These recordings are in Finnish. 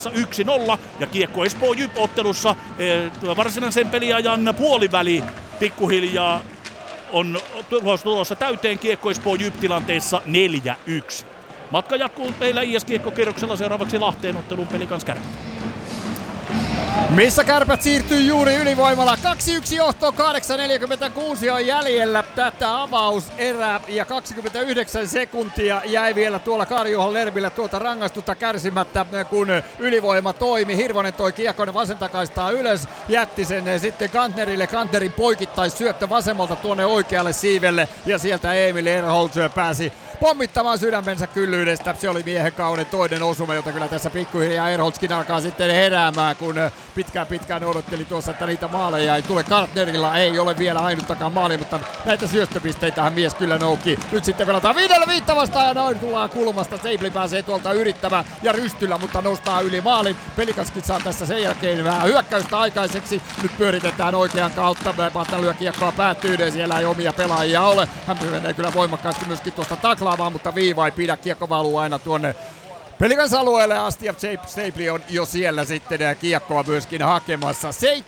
1-0 ja kiekko Espoo Jyp-ottelussa varsinaisen peliajan puoliväli pikkuhiljaa on tulossa täyteen. Kiekko Espoo Jyp-tilanteessa 4-1. Matka jatkuu meillä IS-kiekkokierroksella seuraavaksi Lahteen otteluun Pelikans Kärpät. Missä Kärpät siirtyy juuri ylivoimalla. 2-1 johto, 8.46 on jäljellä tätä avauserää ja 29 sekuntia jäi vielä tuolla Kari-Juho Lerbillä tuota rangaistusta kärsimättä, kun ylivoima toimi. Hirvonen toi kiekon vasentakaistaa ylös, jätti sen sitten Kantnerille. Kantnerin poikittais syöttö vasemmalta tuonne oikealle siivelle ja sieltä Emil Erholz pääsi pommittamaan sydämensä kyllyydestä. Se oli miehen kauden toinen osuma, jota kyllä tässä pikkuhiljaa Erholzkin alkaa sitten heräämään, kun pitkään odotteli tuossa, että niitä maaleja ei tule. Kantnerilla ei ole vielä ainuttakaan maali, mutta näitä syöttöpisteitähän mies kyllä nouki. Nyt sitten pelataan 5-5 vastaan ja noin tullaan kulmasta. Seibli pääsee tuolta yrittämään ja rystyllä, mutta nostaa yli maalin. Pelikanskin saa tässä sen jälkeen vähän hyökkäystä aikaiseksi. Nyt pyöritetään oikean kautta. Pata lyö kiekkoa päättyyn, siellä ei omia pelaajia ole. Hän menee kyllä voimakkaasti myöskin tuosta taklaamaan, mutta viiva ei pidä. Kiekko valuu aina tuonne Pelikans alueelle asti ja Seibli on jo siellä sitten kiekkoa myöskin hakemassa.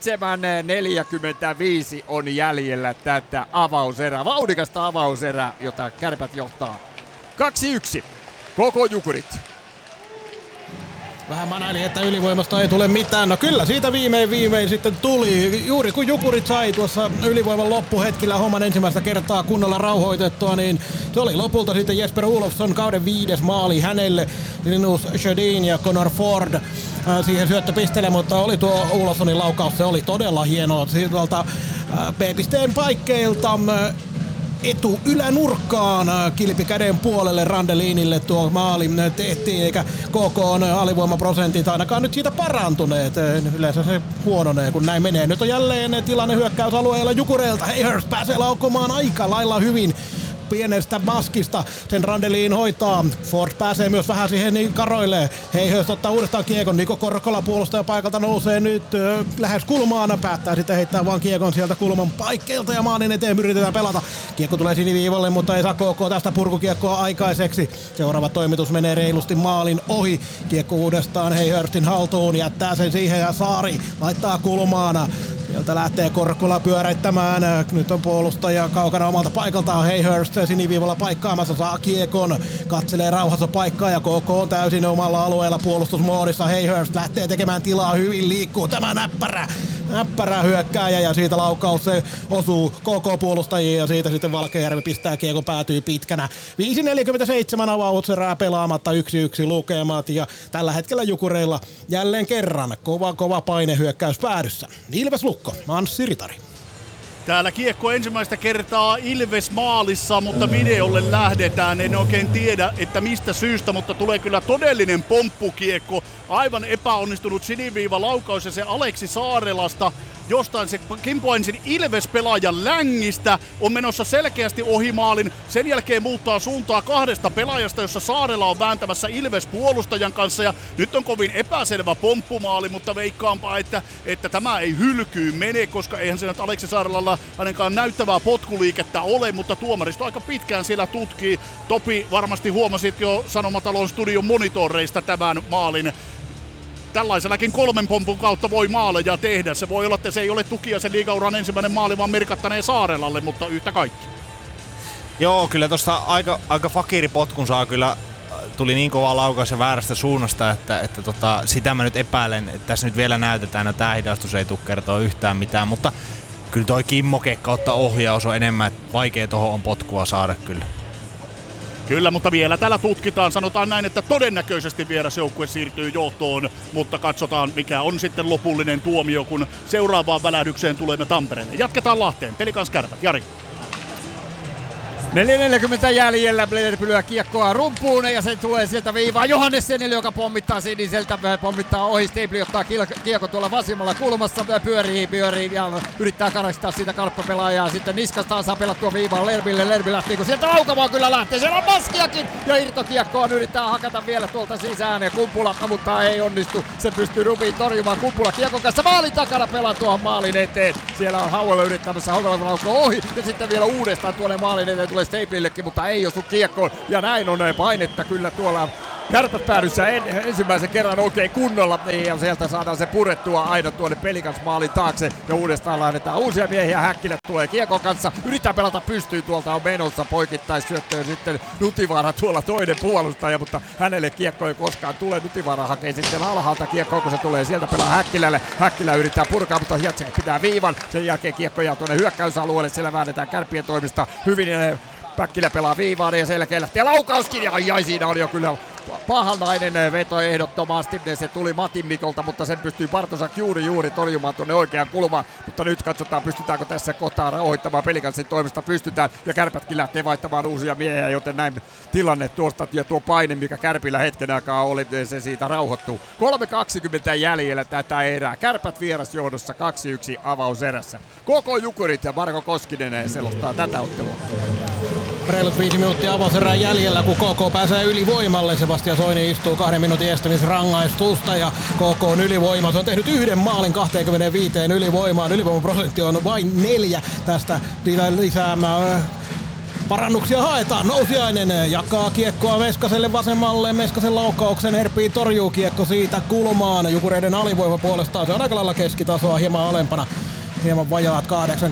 7.45 on jäljellä tätä avauserää, vauhdikasta avauserää, jota Kärpät johtaa 2-1. Koko Jukurit. Vähän manaili, että ylivoimasta ei tule mitään. No kyllä, siitä viimein sitten tuli. Juuri kun Jukurit sai tuossa ylivoiman loppuhetkillä homman ensimmäistä kertaa kunnolla rauhoitettua, niin se oli lopulta sitten Jesper Olofsson kauden 5. maali hänelle. Linus Sjödin ja Connor Ford siihen syöttöpisteelle, mutta oli tuo Olofssonin laukaus, se oli todella hienoa. Sieltä B-pisteen paikkeilta ylänurkkaan kilpikäden puolelle Randeliinille tuo maali tehtiin, eikä KK on alivoimaprosentit ainakaan nyt siitä parantuneet. Yleensä se huononee, kun näin menee. Nyt on jälleen tilanne hyökkäysalueella Jukureilta. Hayhurst pääsee laukomaan aika lailla hyvin pienestä maskista. Sen Randelin hoitaa. Ford pääsee myös vähän siihen karoille. Hayhurst ottaa uudestaan kiekon. Niko Korkola puolustaja paikalta nousee nyt lähes kulmaan. Päättää sitten heittää vaan kiekon sieltä kulman paikkeilta ja maalin eteen yritetään pelata. Kiekko tulee siniviivalle, mutta ei saa KK tästä purkukiekkoa aikaiseksi. Seuraava toimitus menee reilusti maalin ohi. Kiekko uudestaan Hayhurstin haltuun. Jättää sen siihen ja Saari laittaa kulmaan. Sieltä lähtee Korkkola pyöräittämään. Nyt on puolustaja kaukana omalta paikaltaan. Hayhurst siniviivalla paikkaamassa, saa kiekon. Katselee rauhassa paikkaa ja KK on täysin omalla alueella puolustusmoodissa. Hayhurst lähtee tekemään tilaa, hyvin liikkuu tämä näppärä hyökkääjä ja siitä laukaus se osuu KK-puolustajiin ja siitä sitten Valkejärvi pistää kiekon päätyy pitkänä. 5.47 avauserää pelaamatta 1-1 lukemat ja tällä hetkellä Jukureilla jälleen kerran kova painehyökkäys päädyssä. Ilves Lukko, Anssi Ritari. Täällä kiekko ensimmäistä kertaa Ilves maalissa, mutta videolle lähdetään. En oikein tiedä, että mistä syystä, mutta tulee kyllä todellinen pomppukiekko. Aivan epäonnistunut siniviiva laukaus ja se Aleksi Saarelasta. Jostain se kimpoaa ensin Ilves-pelaajan längistä, on menossa selkeästi ohi maalin. Sen jälkeen muuttaa suuntaa 2 pelaajasta, jossa Saarela on vääntämässä Ilves-puolustajan kanssa. Ja nyt on kovin epäselvä pomppumaali, mutta veikkaanpa, että tämä ei hylkyyn mene, koska eihän se nyt Aleksi Saarelalla ainakaan näyttävää potkuliikettä ole, mutta tuomaristo aika pitkään siellä tutkii. Topi, varmasti huomasit jo Sanomatalon studion monitoreista tämän maalin. Tällaisellakin 3 pompun kautta voi maaleja tehdä. Se voi olla, että se ei ole tukia se liigauran ensimmäinen maali, vaan merkattaneen Saarelalle, mutta yhtä kaikki. Joo, kyllä tuosta aika fakiripotkun saa kyllä. Tuli niin kova laukaus ja väärästä suunnasta, että sitä mä nyt epäilen, että tässä nyt vielä näytetään, että tämä hidastus ei tule kertoa yhtään mitään, mutta kyllä toi kimmoke kautta ohjaus on enemmän, että vaikea tuohon on potkua saada kyllä. Kyllä, mutta vielä täällä tutkitaan. Sanotaan näin, että todennäköisesti vierasjoukkue siirtyy johtoon, mutta katsotaan mikä on sitten lopullinen tuomio, kun seuraavaan välähdykseen tulemme Tampereelle. Jatketaan Lahteen. Pelikans Kärpät. Jari. 4.40 jäljellä, Blederby lyö kiekkoa rumpuun ja se tulee sieltä viivaa Johannessenille, joka pommittaa siniseltä, pommittaa ohi. Stapeli ottaa kiekko tuolla vasemmalla kulmassa, pyörii ja yrittää karastaa siitä kalppapelaajaa. Sitten niskasta saa pelattua viivaa Lerbille, Lerby lähtee, kun sieltä laukamaan kyllä lähtee, siellä on maskiakin ja irtokiekkoon yrittää hakata vielä tuolta sisään ja Kumpula, mutta ei onnistu, se pystyy Rubiin torjumaan. Kumpula kiekon kanssa maalin takana pelaa tuohon maalin eteen, siellä on Hauella yrittämässä, Hauella laukoo ohi ja sitten vielä uudestaan tuonne maalin eteen tulee Staplillekin, mutta ei osu kiekkoon. Ja näin on painetta kyllä tuolla Kärpät päädyssä ensimmäisen kerran oikein kunnolla ja sieltä saadaan se purettua aina tuonne Pelikans maalin taakse ja uudestaan lähdetään uusia miehiä. Häkkilä tulee kiekon kanssa, yrittää pelata pystyyn, tuolta on menossa poikittaisyöttöön sitten Nutivaara tuolla toinen puolustaja, mutta hänelle kiekko ei koskaan tule. Nutivaara hakee sitten alhaalta kiekkoa, kun se tulee sieltä pelaa Häkkilälle. Häkkilä yrittää purkaa, mutta Jacek pitää viivan. Sen jälkeen kiekko jää tuonne hyökkäysalueelle, siellä väännetään Kärppien toimista hyvin. Päkkilä pelaa viivaan ja sen jälkeen lähtee laukauskin ja siinä on jo kyllä pahanlainen veto ehdottomasti. Se tuli Matin Mikolta, mutta sen pystyy Bartosak juuri torjumaan tuonne oikeaan kulmaan. Mutta nyt katsotaan, pystytäänkö tässä kohtaa rauhoittamaan. Pelikansin toimesta pystytään ja Kärpätkin lähtee vaihtamaan uusia miehiä, joten näin tilanne tuosta ja tuo paine, mikä Kärpillä hetken aikaa oli, se siitä rauhoittuu. 3.20 jäljellä tätä erää. Kärpät vierasjohdossa 2-1 avauserässä. Koko Jukurit ja Marko Koskinen selostaa tätä ottelua. Reilut 5 minuuttia avauserää jäljellä, kun KK pääsee ylivoimalle. Sebastian Soini istuu 2 minuutin estämisrangaistusta ja KK on ylivoima. Se on tehnyt 1 maalin 25 ylivoimaan. Ylivoimaprosentti on vain 4. Tästä lisäämään parannuksia haetaan. Nousiainen jakaa kiekkoa Meskaselle vasemmalle. Meskasen laukauksen Herppiin torjuu kiekko siitä kulmaan. Jukureiden alivoima puolestaan se on aika lailla keskitasoa, hieman alempana. Hieman vajaat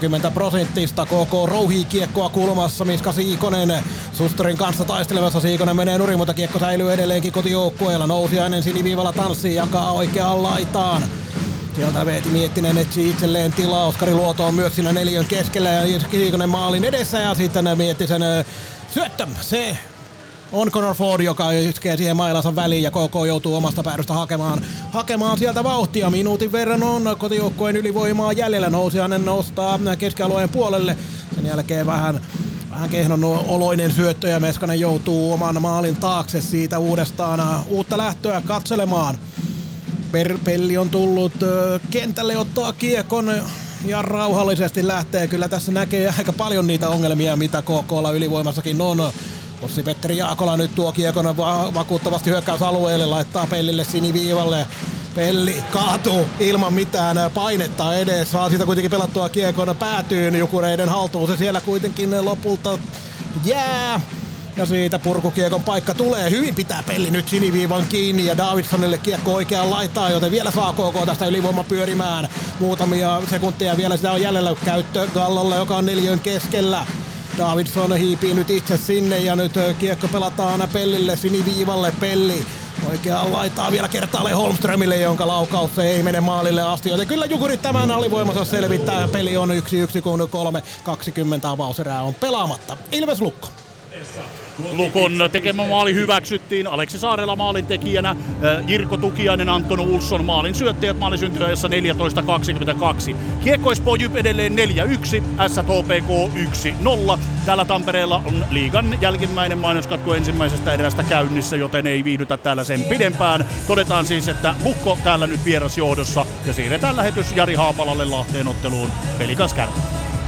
80%. KK rouhii kiekkoa kulmassa. Miska Siikonen Susterin kanssa taistelemassa. Siikonen menee nurin, mutta kiekko säilyy edelleenkin kotijoukkueella. Nousiainen siniviivalla tanssii, jakaa oikeaan laitaan. Sieltä Veeti Miettinen etsii itselleen tilaa. Oskari Luoto on myös siinä 4 keskellä ja Siikonen maalin edessä ja sitten Miettisen syöttö. Se on Connor Ford, joka iskee siihen mailansa väliin ja KK joutuu omasta päädystä hakemaan sieltä vauhtia. Minuutin verran on kotijoukkueen ylivoimaa jäljellä. Nousiainen nostaa keskialueen puolelle. Sen jälkeen vähän kehnon oloinen syöttö ja Meskanen joutuu oman maalin taakse siitä uudestaan uutta lähtöä katselemaan. Pelli on tullut kentälle ottaa kiekon ja rauhallisesti lähtee. Kyllä tässä näkee aika paljon niitä ongelmia, mitä KK:lla ylivoimassakin on. Ossi-Petteri Jaakola nyt tuo kiekon vakuuttavasti hyökkäysalueelle, laittaa Pellille siniviivalle. Pelli kaatuu ilman mitään painetta edes, saa siitä kuitenkin pelattua kiekon päätyyn Jukureiden haltuun. Se siellä kuitenkin lopulta jää. Ja siitä purkukiekon paikka tulee. Hyvin pitää Pelli nyt siniviivan kiinni ja Davidsonille kiekko oikeaan laitaan, joten vielä saa KK tästä ylivoima pyörimään. Muutamia sekuntia vielä sitä on jäljellä käyttö Gallolle, joka on 4 keskellä. Davidson hiipii nyt itse sinne ja nyt kiekko pelataan Pellille siniviivalle. Pelli oikeaan laitaa vielä kertaalleen Holmströmille, jonka laukaus ei mene maalille asti. Joten kyllä Jukurit tämän alivoimansa selvittää ja peli on 1-1, kun 3.20 avauserää on pelaamatta. Ilves Lukko. Lukon tekemä maali hyväksyttiin. Aleksi Saarela maalintekijänä, Jirko Tukiainen, Anton Olsson maalin syöttäjät maalisyntyajassa 14.22. Kiekko Espoo Jyp edelleen 4-1, SHPK 1-0. Täällä Tampereella on liigan jälkimmäinen mainoskatko ensimmäisestä erästä käynnissä, joten ei viihdytä täällä sen pidempään. Todetaan siis, että Lukko täällä nyt vierasjohdossa ja siirretään lähetys Jari Haapalalle Lahteen otteluun Pelikas Kärpät.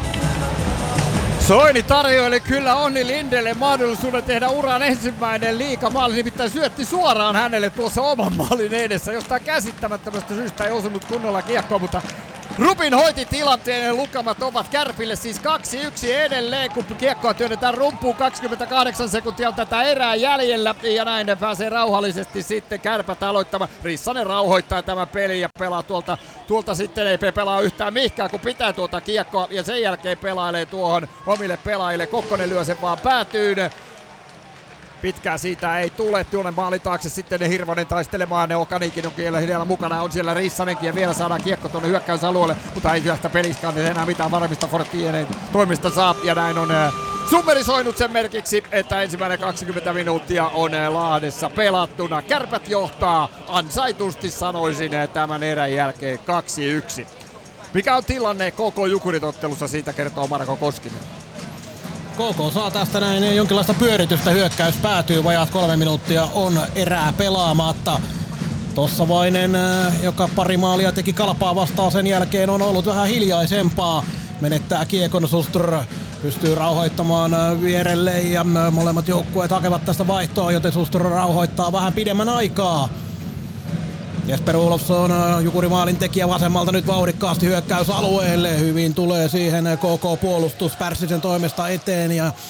Soini tarjoili kyllä Onni Lindelle mahdollisuuden tehdä uran ensimmäinen liigamaali, nimittäin syötti suoraan hänelle tuossa oman maalin edessä. Jostain käsittämättömästä syystä ei osunut kunnolla kiekkoa, mutta Rubin hoiti tilanteen ja lukemat ovat Kärpille siis 2-1 edelleen, kun kiekkoa työnnetään rumpuun. 28 sekuntia on tätä erää jäljellä ja näin ne pääsee rauhallisesti sitten Kärpät aloittamaan. Rissanen rauhoittaa tämän pelin ja pelaa tuolta sitten ei pelaa yhtään mihinkään, kun pitää tuota kiekkoa ja sen jälkeen pelailee tuohon omille pelaajille. Kokkonen lyö sen vaan päätyyn. Pitkää siitä ei tule, tuonne maalin taakse sitten ne Hirvonen taistelemaan, ne Okanikin on siellä mukana, on siellä Rissanenkin ja vielä saadaan kiekko tuonne hyökkäysalueelle, mutta ei tästä peliskaan enää mitään varmista Fortien toimista saa ja näin on summerisoinut sen merkiksi, että ensimmäinen 20 minuuttia on Lahdessa pelattuna. Kärpät johtaa ansaitusti sanoisin tämän erän jälkeen 2-1. Mikä on tilanne KK Jukurit-ottelussa, siitä kertoo Marko Koskinen. KK saa tästä näin jonkinlaista pyöritystä, hyökkäys päätyy, vajaat 3 minuuttia on erää pelaamatta. Tossavainen, joka pari maalia teki Kalpaa vastaan, sen jälkeen on ollut vähän hiljaisempaa. Menettää kiekon, Suster pystyy rauhoittamaan vierelle ja molemmat joukkueet hakevat tästä vaihtoa, joten Suster rauhoittaa vähän pidemmän aikaa. Jesper Olofsson, Jukurimaalin tekijä vasemmalta nyt vauhdikkaasti hyökkäysalueelle. Hyvin tulee siihen KK-puolustus Pärssisen toimesta eteen ja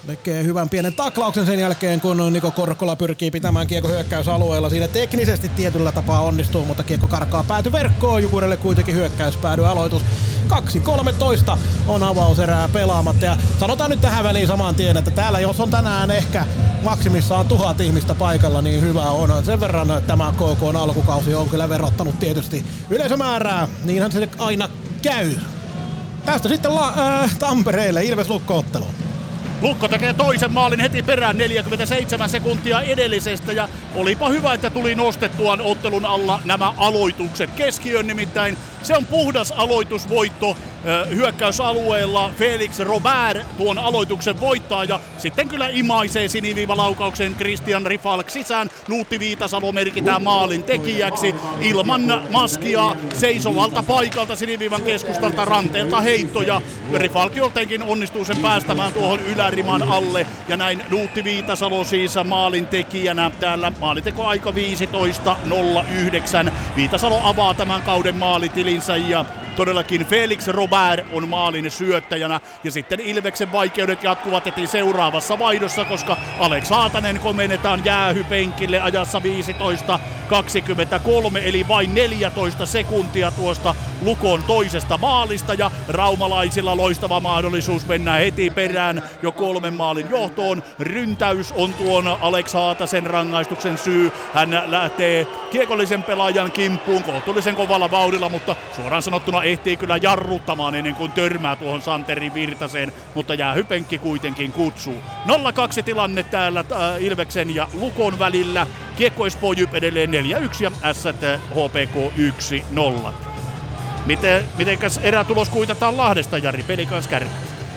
Tekee hyvän pienen taklauksen sen jälkeen, kun Niko Korkkola pyrkii pitämään kiekko hyökkäysalueella. Siinä teknisesti tietyllä tapaa onnistuu, mutta kiekko karkaa pääty verkkoon. Jukurille kuitenkin hyökkäyspäädy aloitus. 2.13 on avauserää pelaamatta. Ja sanotaan nyt tähän väliin saman tien, että täällä jos on tänään ehkä maksimissaan 1000 ihmistä paikalla, niin hyvä on. Sen verran tämä KK:n alkukausi on kyllä verottanut tietysti yleisömäärää. Niinhän se aina käy. Tästä sitten Tampereelle Ilves-Lukko-ottelu. Lukko tekee toisen maalin heti perään 47 sekuntia edellisestä ja olipa hyvä, että tuli nostettua ottelun alla nämä aloitukset. Keskiön nimittäin se on puhdas aloitusvoitto hyökkäysalueella. Felix Robert tuon aloituksen voittaa ja sitten kyllä imaisee siniviivalaukauksen Christian Rifalk sisään. Nuutti Viitasalo merkitään maalin tekijäksi ilman maskia seisovalta paikalta siniviivan keskustalta ranteelta heittoja. Rifalk jotenkin onnistuu sen päästämään tuohon yläriman alle ja näin Nuutti Viitasalo siis maalin tekijänä. Täällä maalintekoaika 15.09. Viitasalo avaa tämän kauden maalitilinsä ja todellakin Felix Robert on maalin syöttäjänä ja sitten Ilveksen vaikeudet jatkuvat heti seuraavassa vaihdossa, koska Alex Haatanen komennetaan jäähypenkille ajassa 15.23 eli vain 14 sekuntia tuosta Lukon toisesta maalista ja raumalaisilla loistava mahdollisuus mennä heti perään jo 3 maalin johtoon. Ryntäys on tuon Alex Haatasen rangaistuksen syy. Hän lähtee kiekollisen pelaajan kimppuun kohtuullisen kovalla vauhdilla, mutta suoraan sanottuna ehtii kyllä jarruttamaan ennen kuin törmää tuohon Santeri Virtaseen, mutta jäähypenkki kuitenkin kutsuu. 0-2 tilanne täällä Ilveksen ja Lukon välillä. Kiekko Espoo Jyp edelleen 4-1 ja Ässät HPK 1-0. Mitenkäs erätulos kuitataan Lahdesta, Jari? Peli kanssa Kärpät.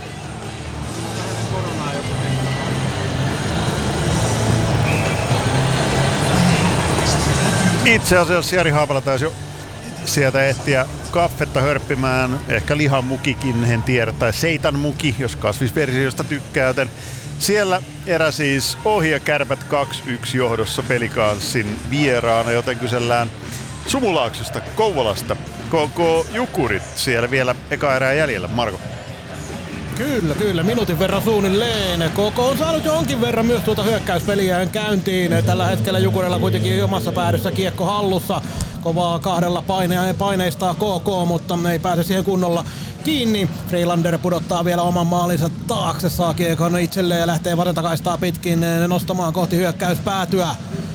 Itse asiassa Jari Haapala taisi jo sieltä etsiä kaffetta hörppimään, ehkä lihamukikin, en tiedä, tai seitanmuki, jos kasvisversiosta tykkää, joten siellä erä siis ohi ja Kärpät 2-1 johdossa Pelikanssin vieraana, joten kysellään Sumulaaksosta, Kouvolasta, KK Jukurit, siellä vielä eka erää jäljellä, Marko. Kyllä, minuutin verran suunnilleen. KK on saanut jonkin verran myös tuota hyökkäyspeliään käyntiin. Tällä hetkellä Jukurilla kuitenkin omassa päädyssä kiekko hallussa. Kovaa kahdella paineistaa KK, mutta ei pääse siihen kunnolla kiinni. Freelander pudottaa vielä oman maalinsa taakse, saa kiekon itselleen ja lähtee vasentakaistaa pitkin nostamaan kohti hyökkäyspäätyä.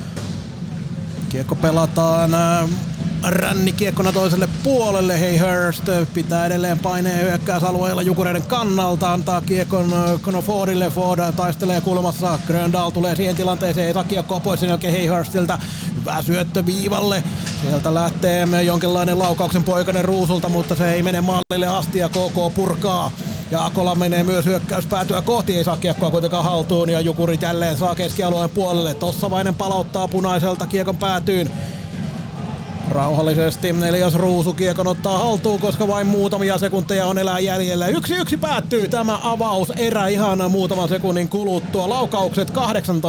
Kiekko pelataan rännikiekkona toiselle puolelle. Hurst pitää edelleen paineen hyökkäysalueella Jukureiden kannalta. Antaa kiekon Fordille. Ford taistelee kulmassa. Gröndal tulee siihen tilanteeseen. Ei saa kiekkoa pois sen jälkeen Hurstilta. Hyvä syöttö viivalle. Sieltä lähtee jonkinlainen laukauksen poikainen Ruusulta, mutta se ei mene maalille asti ja KK purkaa. Ja Akola menee myös hyökkäyspäätyä kohti, ei saa kiekkoa kuitenkaan haltuun ja Jukurit jälleen saa keskialueen puolelle. Tossavainen palauttaa punaiselta kiekon päätyyn. Rauhallisesti Elias Ruusu kiekon ottaa haltuun, koska vain muutamia sekunteja on elää jäljellä. 1-1 päättyy tämä avauserä ihan muutaman sekunnin kuluttua. Laukaukset 18-9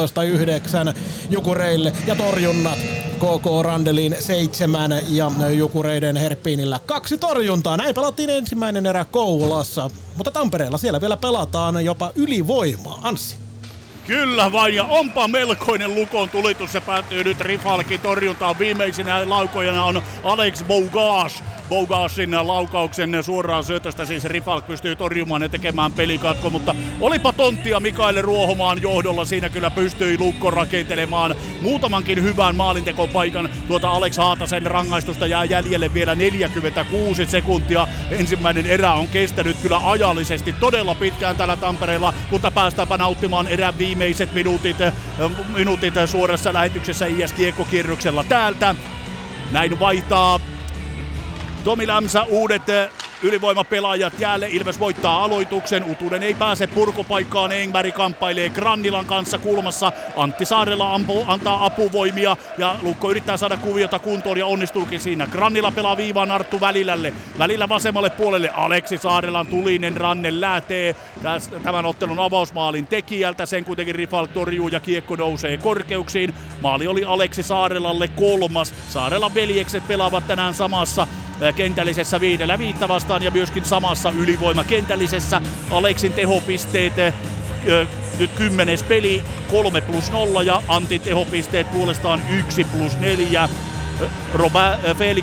Jukureille ja torjunnat KK Randelin 7 ja Jukureiden Herppiinillä 2 torjuntaa. Näin pelattiin ensimmäinen erä Kouvolassa, mutta Tampereella siellä vielä pelataan jopa ylivoimaa. Anssi. Kyllä vain, ja onpa melkoinen Lukon tulitus. Se päättyy nyt Rifalkin torjuntaan. Viimeisinä laukojana on Alex Bogas. Bogasin laukauksen suoraan syötöstä siis Rifalk pystyy torjumaan ja tekemään pelikatko, mutta olipa tonttia Mikael Ruohomaan johdolla. Siinä kyllä pystyi Lukko rakentelemaan muutamankin hyvän maalintekopaikan. Tuota Alex Haatasen rangaistusta jää jäljelle vielä 46 sekuntia. Ensimmäinen erä on kestänyt kyllä ajallisesti todella pitkään täällä Tampereella, mutta päästäänpä nauttimaan erän viimeiset minuutit suorassa lähetyksessä IS-kiekkokierroksella täältä. Näin vaihtaa Tomi Lämsä uudet ylivoimapelaajat jäälle. Ilves voittaa aloituksen. Utunen ei pääse purkupaikkaan. Engberg kamppailee Grannilan kanssa kulmassa. Antti Saarela antaa apuvoimia ja Lukko yrittää saada kuviota kuntoon ja onnistuukin siinä. Grannila pelaa viivaan Arttu Välillä vasemmalle puolelle. Aleksi Saarelan tulinen ranne lähtee tämän ottelun avausmaalin tekijältä. Sen kuitenkin Rifalk torjuu ja kiekko nousee korkeuksiin. Maali oli Aleksi Saarelalle 3. Saarelan veljekset pelaavat tänään samassa kentällisessä 5-5 vastaan ja myöskin samassa ylivoimakentällisessä. Aleksin tehopisteet nyt 10. peli 3+0 ja Antin tehopisteet puolestaan 1+4. Felix